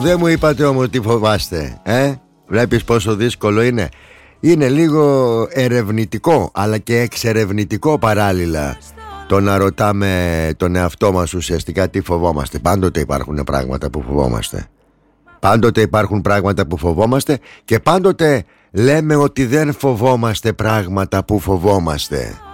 Δεν μου είπατε όμως τι φοβάστε. Βλέπεις πόσο δύσκολο είναι. Είναι λίγο ερευνητικό αλλά και εξερευνητικό παράλληλα το να ρωτάμε τον εαυτό μας ουσιαστικά τι φοβόμαστε. Πάντοτε υπάρχουν πράγματα που φοβόμαστε. Πάντοτε υπάρχουν πράγματα που φοβόμαστε και πάντοτε λέμε ότι δεν φοβόμαστε πράγματα που φοβόμαστε.